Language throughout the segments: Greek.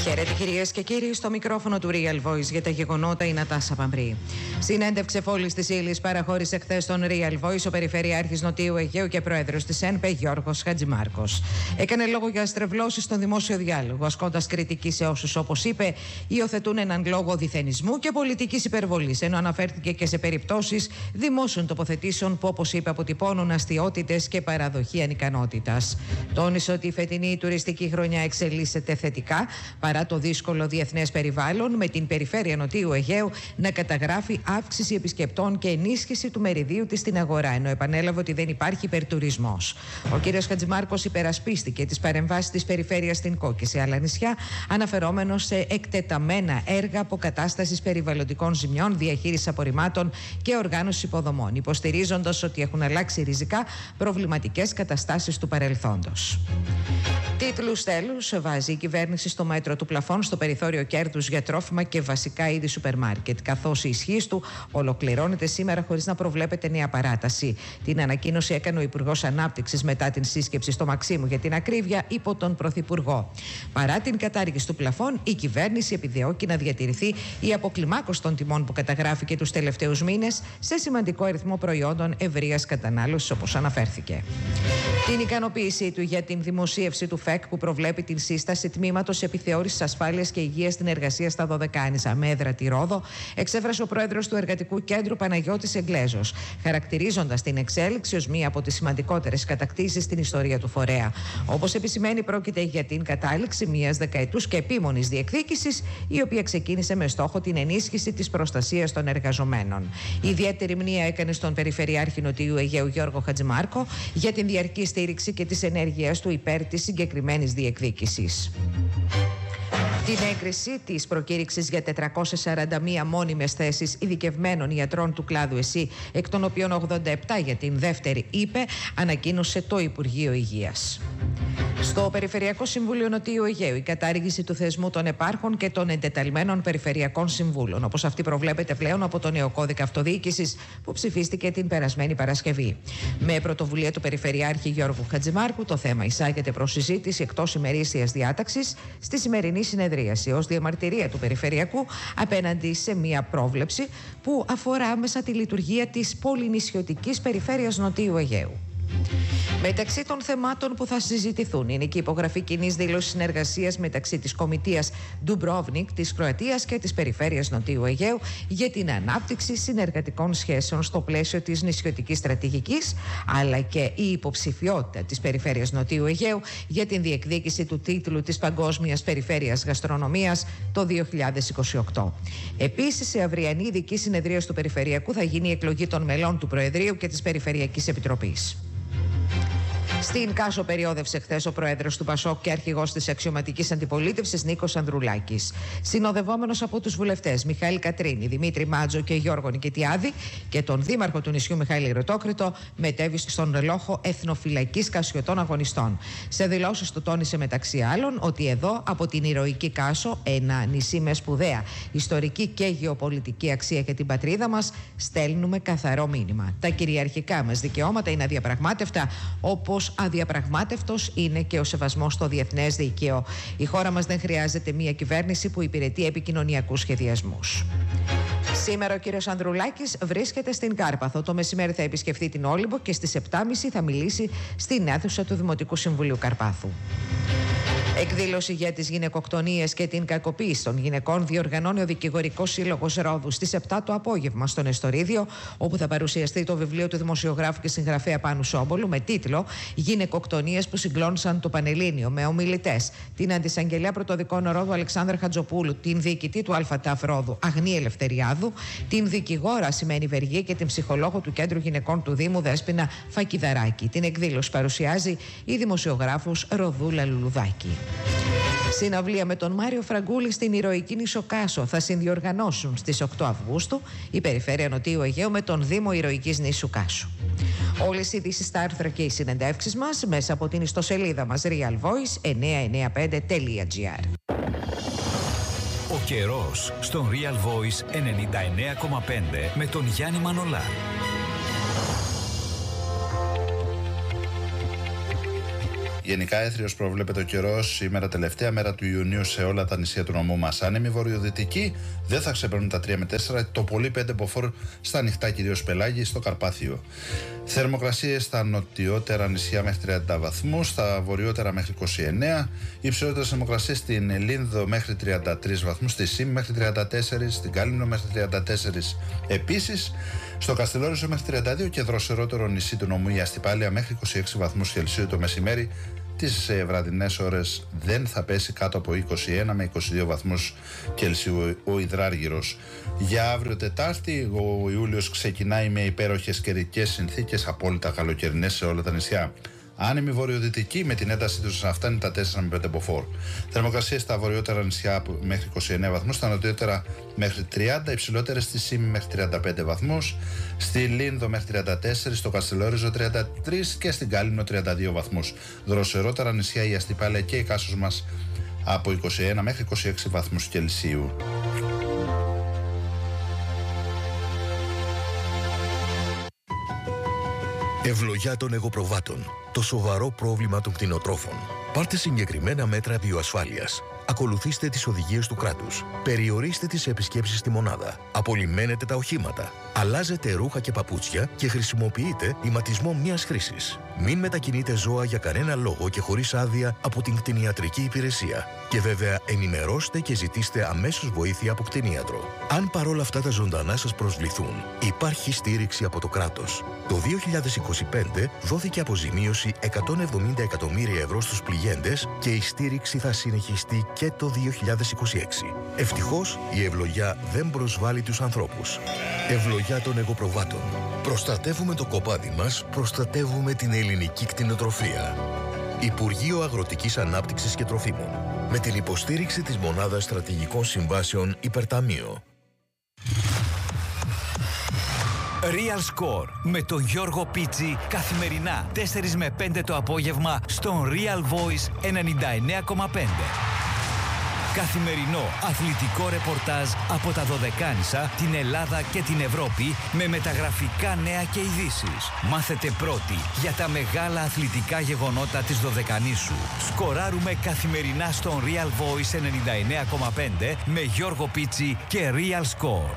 Χαίρετε κυρίες και κύριοι, στο μικρόφωνο του Real Voice για τα γεγονότα η Νατάσα Παμπρή. Συνέντευξη εφόλης της ύλης παραχώρησε χθες στον Real Voice ο Περιφερειάρχης Νοτιού Αιγαίου και Πρόεδρος της ΕΝΠΕ Γιώργος Χατζημάρκος. Έκανε λόγο για στρεβλώσεις στον δημόσιο διάλογο, ασκώντας κριτική σε όσους, όπως είπε, υιοθετούν έναν λόγο διθενισμού και πολιτικής υπερβολής, ενώ αναφέρθηκε και σε περιπτώσεις δημόσιων τοποθετήσεων που, όπως είπε, αποτυπώνουν αστιότητες και παραδοχή ανικανότητας. Τόνισε ότι η φετινή τουριστική χρονιά εξελίσσεται θετικά, παρά το δύσκολο διεθνές περιβάλλον, με την περιφέρεια Νοτιού Αιγαίου να καταγράφει αύξηση επισκεπτών και ενίσχυση του μεριδίου της στην αγορά, ενώ επανέλαβε ότι δεν υπάρχει υπερτουρισμός. Ο κ. Χατζημάρκος υπερασπίστηκε τις παρεμβάσεις της περιφέρειας στην ΚΟ και σε άλλα νησιά, αναφερόμενος σε εκτεταμένα έργα αποκατάστασης περιβαλλοντικών ζημιών, διαχείρισης απορριμμάτων και οργάνωση υποδομών, υποστηρίζοντας ότι έχουν αλλάξει ριζικά προβληματικές καταστάσεις του παρελθόντος. Τίτλους τέλους βάζει η κυβέρνηση στο μέτρο του πλαφών στο περιθώριο κέρδους για τρόφιμα και βασικά είδη σούπερ μάρκετ, καθώς η ισχύς του ολοκληρώνεται σήμερα χωρίς να προβλέπεται νέα παράταση. Την ανακοίνωση έκανε ο Υπουργός Ανάπτυξης μετά την σύσκεψη στο Μαξίμου, για την ακρίβεια, υπό τον Πρωθυπουργό. Παρά την κατάργηση του πλαφών, η κυβέρνηση επιδιώκει να διατηρηθεί η αποκλιμάκωση των τιμών που καταγράφηκε τους τελευταίους μήνες σε σημαντικό αριθμό προϊόντων ευρείας κατανάλωσης, όπως αναφέρθηκε. Την ικανοποίησή του για την δημοσίευση του ΦΕΚ που προβλέπει την σύσταση τμήματος επιθεώρησης ασφάλειας και υγείας στην εργασία στα Δωδεκάνησα με έδρα τη Ρόδο, εξέφρασε ο πρόεδρος του Εργατικού Κέντρου Παναγιώτης Εγγλέζος, χαρακτηρίζοντας την εξέλιξη ως μία από τις σημαντικότερες κατακτήσεις στην ιστορία του φορέα. Όπως επισημαίνει, πρόκειται για την κατάληξη μιας δεκαετούς και επίμονης διεκδίκησης, η οποία ξεκίνησε με στόχο την ενίσχυση της προστασίας των εργαζομένων. Ιδιαίτερη μνήα έκανε στον Περιφερειάρχη Νοτιού Αιγαίου Γιώργο Χατζημάρκο για την διαρκή στήριξη και τις ενέργειές του υπέρ της συγκεκριμένης διεκδίκησης. Την έγκριση της προκήρυξης για 441 μόνιμες θέσεις ειδικευμένων ιατρών του κλάδου ΕΣΥ, εκ των οποίων 87 για την δεύτερη, είπε, ανακοίνωσε το Υπουργείο Υγείας. Στο Περιφερειακό Συμβούλιο Νοτιού Αιγαίου, η κατάργηση του θεσμού των επάρχων και των εντεταλμένων περιφερειακών συμβούλων, όπως αυτή προβλέπεται πλέον από τον νέο κώδικα αυτοδιοίκησης που ψηφίστηκε την περασμένη Παρασκευή. Με πρωτοβουλία του Περιφερειάρχη Γιώργου Χατζημάρκου, το θέμα εισάγεται προς συζήτηση εκτός ημερήσιας διάταξης στη σημερινή συνεδρίαση, ως διαμαρτυρία του Περιφερειακού απέναντι σε μια πρόβλεψη που αφορά άμεσα τη λειτουργία της πολυνησιωτικής περιφέρειας Νοτιού Αιγαίου. Μεταξύ των θεμάτων που θα συζητηθούν είναι και η υπογραφή κοινής δήλωσης συνεργασίας μεταξύ της Κομιτείας Ντουμπρόβνικ της Κροατίας και της Περιφέρειας Νοτιού Αιγαίου για την ανάπτυξη συνεργατικών σχέσεων στο πλαίσιο της νησιωτικής στρατηγικής, αλλά και η υποψηφιότητα της Περιφέρειας Νοτιού Αιγαίου για την διεκδίκηση του τίτλου της Παγκόσμιας Περιφέρειας Γαστρονομίας το 2028. Επίσης, σε αυριανή ειδική συνεδρίαση του Περιφερειακού θα γίνει η εκλογή των μελών του Προεδρείου και της Περιφερειακής Επιτροπής. Στην Κάσο περιόδευσε χθες ο πρόεδρος του ΠΑΣΟΚ και αρχηγός της αξιωματικής αντιπολίτευσης Νίκος Ανδρουλάκης. Συνοδευόμενος από τους βουλευτές Μιχαήλ Κατρίνη, Δημήτρη Μάτζο και Γιώργο Νικητιάδη και τον δήμαρχο του νησιού Μιχαήλ Ρωτόκριτο, μετέβη στον ρελόχο εθνοφυλακής Κασιωτών Αγωνιστών. Σε δηλώσεις του τόνισε μεταξύ άλλων ότι εδώ από την ηρωική Κάσο, ένα νησί με σπουδαία ιστορική και γεωπολιτική αξία για την πατρίδα μας, στέλνουμε καθαρό μήνυμα. Τα κυριαρχικά μας δικαιώματα είναι αδιαπραγμάτευτα, όπως αδιαπραγμάτευτος είναι και ο σεβασμός στο διεθνές δίκαιο. Η χώρα μας δεν χρειάζεται μια κυβέρνηση που υπηρετεί επικοινωνιακούς σχεδιασμούς. Σήμερα ο κύριος Ανδρουλάκης βρίσκεται στην Κάρπαθο. Το μεσημέρι θα επισκεφθεί την Όλυμπο και στις 7.30 θα μιλήσει στην αίθουσα του Δημοτικού Συμβουλίου Καρπάθου. Εκδήλωση για τις γυναικοκτονίες και την κακοποίηση των γυναικών διοργανώνει ο Δικηγορικός Σύλλογος Ρόδου στις 7 το απόγευμα στον Εστορίδιο, όπου θα παρουσιαστεί το βιβλίο του δημοσιογράφου και συγγραφέα Πάνου Σόμπολου με τίτλο «Γυναικοκτονίες που συγκλώνησαν το Πανελλήνιο», με ομιλητές την Αντισαγγελέα Πρωτοδικών Ρόδου Αλεξάνδρα Χατζοπούλου, την διοικητή του ΑΤΑΦ Ρόδου Αγνή Ελευθεριάδου, την δικηγόρα Ασημένη Βεργή και την ψυχολόγο του Κέντρου Γυναικών του Δήμου Δέσποινα Φακιδαράκη. Την εκδήλωση παρουσιάζει η δημοσιογράφος Ροδούλα Λουλουδάκη. Συναυλία με τον Μάριο Φραγκούλη στην ηρωική νήσο Κάσο θα συνδιοργανώσουν στις 8 Αυγούστου η Περιφέρεια Νοτιού Αιγαίου με τον Δήμο Ηρωικής Νήσου Κάσου. Όλες οι ειδήσεις στα άρθρα και οι συνεντεύξεις μας μέσα από την ιστοσελίδα μας realvoice995.gr. Ο καιρός στον Real Voice 99,5 με τον Γιάννη Μανολά. Γενικά έθριος προβλέπεται ο καιρός σήμερα, τελευταία μέρα του Ιουνίου, σε όλα τα νησιά του νομού μας. Άνεμοι βορειοδυτικοί δεν θα ξεπερνούν τα 3 με 4, το πολύ 5 μποφόρ στα ανοιχτά, κυρίως πελάγι, στο Καρπάθιο. Θερμοκρασίες στα νοτιότερα νησιά μέχρι 30 βαθμούς, στα βορειότερα μέχρι 29. Οι υψηλότερες θερμοκρασίες στην Λίνδο μέχρι 33 βαθμούς, στη Σίμ μέχρι 34, στην Κάλυμνο μέχρι 34 επίσης. Στο Καστελόριζο μέχρι 32 και δροσερότερο νησί του νομού η Αστυπάλεια μέχρι 26 βαθμούς Κελσίου το μεσημέρι. Τις βραδινές ώρες δεν θα πέσει κάτω από 21 με 22 βαθμούς Κελσίου ο υδράργυρος. Για αύριο Τετάρτη ο Ιούλιος ξεκινάει με υπέροχες καιρικές συνθήκες, απόλυτα καλοκαιρινές σε όλα τα νησιά. Άνεμοι βορειοδυτικοί με την ένταση τους να φτάνει τα 4 με 5 μποφόρ. Θερμοκρασίες στα βορειότερα νησιά μέχρι 29 βαθμούς, στα νοτιότερα μέχρι 30, υψηλότερες στη Σίμη μέχρι 35 βαθμούς, στη Λίνδο μέχρι 34, στο Καστελόριζο 33 και στην Κάλυμνο 32 βαθμούς. Δροσερότερα νησιά η Αστυπάλεια και η Κάσος μας από 21 μέχρι 26 βαθμούς Κελσίου. Ευλογιά των εγωπροβάτων. Το σοβαρό πρόβλημα των κτηνοτρόφων. Πάρτε συγκεκριμένα μέτρα βιοασφάλειας. Ακολουθήστε τις οδηγίες του κράτους. Περιορίστε τις επισκέψεις στη μονάδα. Απολυμμένετε τα οχήματα. Αλλάζετε ρούχα και παπούτσια και χρησιμοποιείτε ηματισμό μιας χρήσης. Μην μετακινείτε ζώα για κανένα λόγο και χωρίς άδεια από την κτηνιατρική υπηρεσία. Και βέβαια ενημερώστε και ζητήστε αμέσως βοήθεια από κτηνίατρο. Αν παρόλα αυτά τα ζωντανά σας προσβληθούν, υπάρχει στήριξη από το κράτος. Το 2025 δόθηκε αποζημίωση 170 εκατομμύρια ευρώ στους πληγέντες και η στήριξη θα συνεχιστεί και το 2026. Ευτυχώς η ευλογιά δεν προσβάλλει τους ανθρώπους. Ευλογιά των εγωπροβάτων. Προστατεύουμε το κοπάδι μας, προστατεύουμε την ελληνική κτηνοτροφία. Υπουργείο Αγροτικής Ανάπτυξης και Τροφίμων. Με την υποστήριξη της Μονάδας Στρατηγικών Συμβάσεων Υπερταμείο. Real Score με τον Γιώργο Πίτσι καθημερινά 4 με 5 το απόγευμα στον Real Voice 99,5. Καθημερινό αθλητικό ρεπορτάζ από τα Δωδεκάνησα, την Ελλάδα και την Ευρώπη με μεταγραφικά νέα και ειδήσεις. Μάθετε πρώτοι για τα μεγάλα αθλητικά γεγονότα της Δωδεκανήσου. Σκοράρουμε καθημερινά στον Real Voice 99,5 με Γιώργο Πίτσι και Real Score.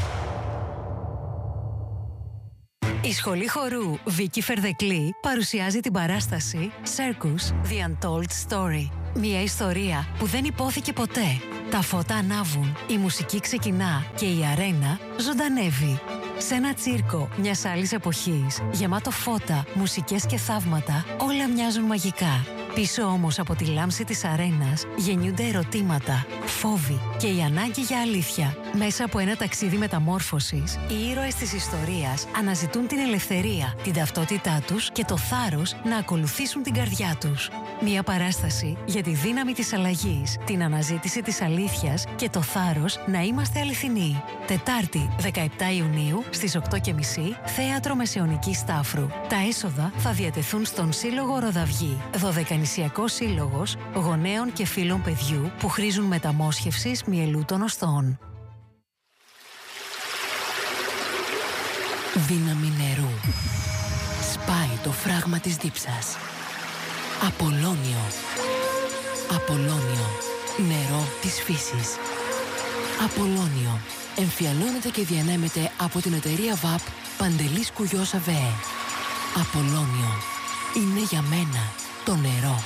Η Σχολή Χορού Βίκη Φερδεκλή παρουσιάζει την παράσταση Circus The Untold Story. Μια ιστορία που δεν υπόθηκε ποτέ. Τα φώτα ανάβουν, η μουσική ξεκινά και η αρένα ζωντανεύει. Σε ένα τσίρκο μιας άλλης εποχής, γεμάτο φώτα, μουσικές και θαύματα, όλα μοιάζουν μαγικά. Πίσω όμως από τη λάμψη της αρένας γεννιούνται ερωτήματα, φόβοι και η ανάγκη για αλήθεια. Μέσα από ένα ταξίδι μεταμόρφωσης, οι ήρωες της ιστορίας αναζητούν την ελευθερία, την ταυτότητά τους και το θάρρος να ακολουθήσουν την καρδιά τους. Μια παράσταση για τη δύναμη της αλλαγής, την αναζήτηση της αλήθειας και το θάρρος να είμαστε αληθινοί. Τετάρτη 17 Ιουνίου στις 8:30, Θέατρο Μεσαιωνικής Στάφρου. Τα έσοδα θα διατεθούν στον Σύλλογο Ροδαυγή, Δωδεκανησιακός Σύλλογος Γονέων και Φίλων Παιδιού που χρήζουν μεταμόσχευσης μυελού των οστών. Δύναμη νερού. Σπάει το φράγμα της δίψας. Απολώνιο. Απολώνιο. Νερό της φύσης. Απολώνιο. Εμφιαλώνεται και διανέμεται από την εταιρεία ΒΑΠ Παντελής Κουγιός ΑΒΕ. Απολώνιο. Είναι για μένα το νερό.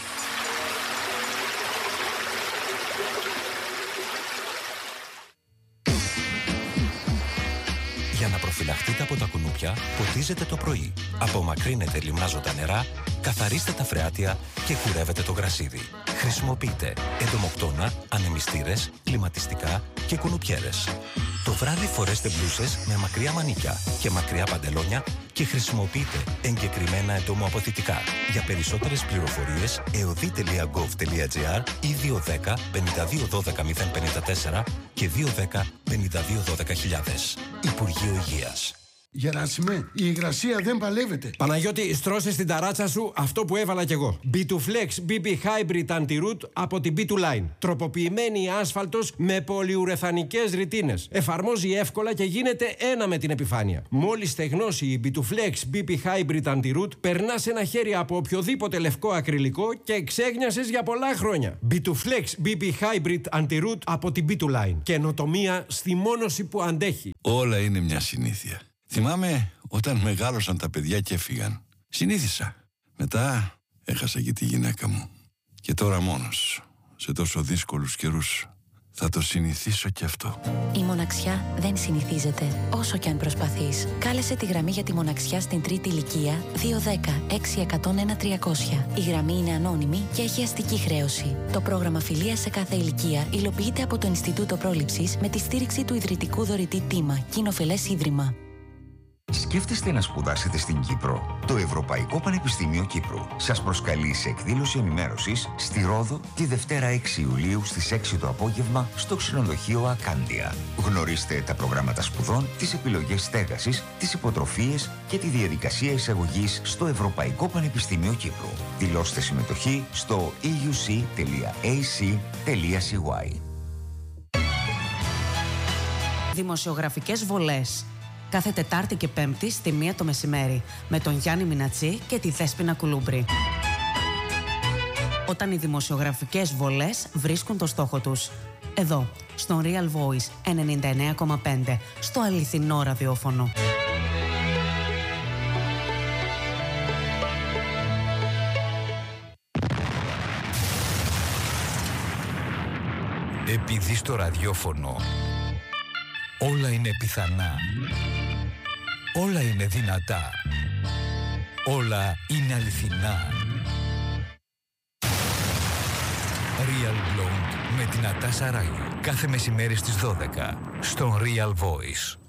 Για να προφυλαχτείτε από τα κουνούπια, ποτίζετε το πρωί. Απομακρύνετε λιμνάζοντα νερά, καθαρίστε τα φρεάτια και κουρεύετε το γρασίδι. Χρησιμοποιείτε εντομοκτώνα, ανεμιστήρες, κλιματιστικά και κουνουπιέρες. Το βράδυ φορέστε μπλούσες με μακριά μανίκια και μακριά παντελόνια και χρησιμοποιείτε εγκεκριμένα εντομοαποθητικά. Για περισσότερες πληροφορίες, eodi.gov.gr ή 210 52 12 054 και 210 52 12 000. Υπουργείο Υγείας. Γεράσιμε, η υγρασία δεν παλεύεται. Παναγιώτη, στρώσε στην ταράτσα σου αυτό που έβαλα κι εγώ. B2Flex BB Hybrid Anti-Root από την B2Line. Τροποποιημένη άσφαλτος με πολυουρεθανικές ρητίνες. Εφαρμόζει εύκολα και γίνεται ένα με την επιφάνεια. Μόλις στεγνώσει η B2Flex BB Hybrid Anti-Root, περνάς ένα χέρι από οποιοδήποτε λευκό ακριλικό και ξέγνιασες για πολλά χρόνια. B2Flex BB Hybrid Anti-Root από την B2Line. Καινοτομία στη μόνωση που αντέχει. Όλα είναι μια συνήθεια. Θυμάμαι όταν μεγάλωσαν τα παιδιά και έφυγαν. Συνήθισα. Μετά έχασα και τη γυναίκα μου. Και τώρα μόνος, σε τόσο δύσκολους καιρούς, θα το συνηθίσω και αυτό. Η μοναξιά δεν συνηθίζεται, όσο και αν προσπαθείς. Κάλεσε τη γραμμή για τη μοναξιά στην τρίτη ηλικία 210-6101-300. Η γραμμή είναι ανώνυμη και έχει αστική χρέωση. Το πρόγραμμα φιλίας σε κάθε ηλικία υλοποιείται από το Ινστιτούτο Πρόληψης με τη στήριξη του ιδρυτικού δωρητή Τίμα, Κοινοφελές Ίδρυμα. Σκέφτεστε να σπουδάσετε στην Κύπρο? Το Ευρωπαϊκό Πανεπιστήμιο Κύπρου σας προσκαλεί σε εκδήλωση ενημέρωσης στη Ρόδο τη Δευτέρα 6 Ιουλίου στις 6 το απόγευμα στο ξενοδοχείο Ακάντια. Γνωρίστε τα προγράμματα σπουδών, τις επιλογές στέγασης, τις υποτροφίες και τη διαδικασία εισαγωγής στο Ευρωπαϊκό Πανεπιστήμιο Κύπρου. Δηλώστε συμμετοχή στο euc.ac.cy. Δημοσιογραφικές βολές. Κάθε Τετάρτη και Πέμπτη στη 1 το μεσημέρι με τον Γιάννη Μινατσί και τη Δέσποινα Κουλούμπρη. Όταν οι δημοσιογραφικές βολές βρίσκουν το στόχο τους. Εδώ, στον Real Voice 99,5, στο αληθινό ραδιόφωνο. Επειδή στο ραδιόφωνο όλα είναι πιθανά, όλα είναι δυνατά, όλα είναι αληθινά. Real Blonde με την Νατάσα Ράγιο. Κάθε μεσημέρι στις 12 στον Real Voice.